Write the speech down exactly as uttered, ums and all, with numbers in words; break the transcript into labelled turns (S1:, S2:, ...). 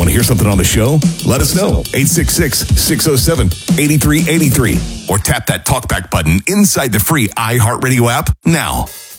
S1: Want to hear something on the show? Let us know. eight six six, six oh seven, eight three eight three. Or tap that talkback button inside the free iHeartRadio app now.